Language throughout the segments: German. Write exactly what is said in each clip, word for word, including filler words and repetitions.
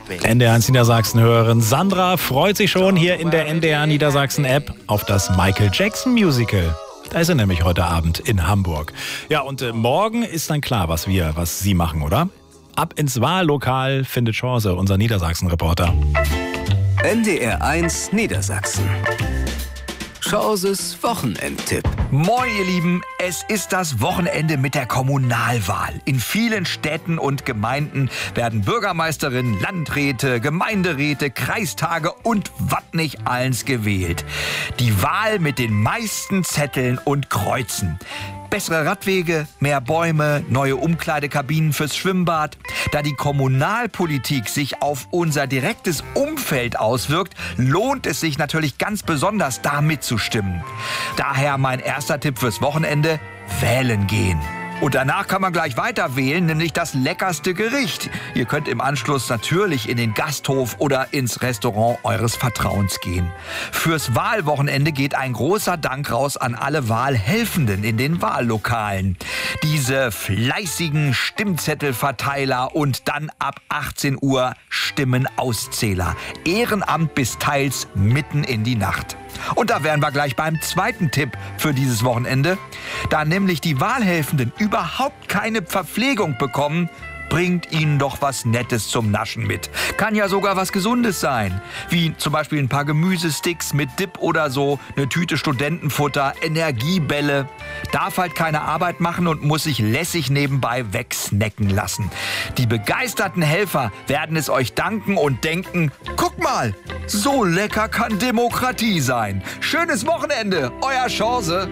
N D R eins Niedersachsen-Hörerin Sandra freut sich schon hier in der N D R Niedersachsen-App auf das Michael Jackson Musical. Da ist er nämlich heute Abend in Hamburg. Ja, und äh, morgen ist dann klar, was wir, was Sie machen, oder? Ab ins Wahllokal findet Chance, unser Niedersachsen-Reporter. N D R eins Niedersachsen. Chances Wochenendtipp. Moin ihr Lieben, es ist das Wochenende mit der Kommunalwahl. In vielen Städten und Gemeinden werden Bürgermeisterinnen, Landräte, Gemeinderäte, Kreistage und was nicht alles gewählt. Die Wahl mit den meisten Zetteln und Kreuzen. Bessere Radwege, mehr Bäume, neue Umkleidekabinen fürs Schwimmbad. Da die Kommunalpolitik sich auf unser direktes Umfeld auswirkt, lohnt es sich natürlich ganz besonders, da mitzustimmen. Daher mein erster Tipp fürs Wochenende: wählen gehen. Und danach kann man gleich weiter wählen, nämlich das leckerste Gericht. Ihr könnt im Anschluss natürlich in den Gasthof oder ins Restaurant eures Vertrauens gehen. Fürs Wahlwochenende geht ein großer Dank raus an alle Wahlhelfenden in den Wahllokalen. Diese fleißigen Stimmzettelverteiler und dann ab achtzehn Uhr Stimmenauszähler. Ehrenamt bis teils mitten in die Nacht. Und da wären wir gleich beim zweiten Tipp für dieses Wochenende. Da nämlich die Wahlhelfenden überhaupt keine Verpflegung bekommen, bringt ihnen doch was Nettes zum Naschen mit. Kann ja sogar was Gesundes sein. Wie zum Beispiel ein paar Gemüsesticks mit Dip oder so, eine Tüte Studentenfutter, Energiebälle. Darf halt keine Arbeit machen und muss sich lässig nebenbei wegsnacken lassen. Die begeisterten Helfer werden es euch danken und denken: guck mal, so lecker kann Demokratie sein. Schönes Wochenende, euer Chance.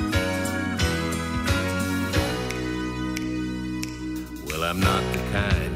Well, I'm not the kind